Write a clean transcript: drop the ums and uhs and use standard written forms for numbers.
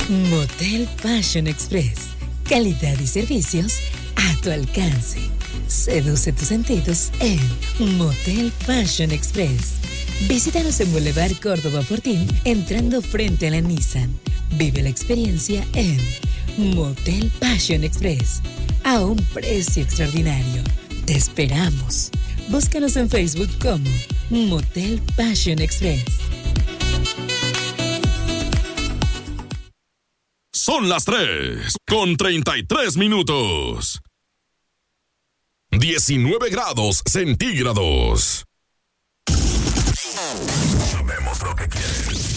Motel Passion Express. Calidad y servicios a tu alcance. Seduce tus sentidos en Motel Passion Express. Visítanos en Boulevard Córdoba Fortín, entrando frente a la Nissan. Vive la experiencia en Motel Passion Express, a un precio extraordinario. Te esperamos. Búscanos en Facebook como Motel Passion Express. Son las 3:33. 19 grados centígrados. Sabemos lo que quieres.